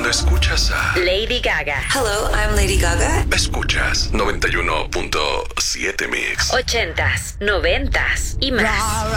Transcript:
Cuando escuchas a Lady Gaga. Hello, I'm Lady Gaga. Escuchas 91.7 Mix. 80s, 90s y más.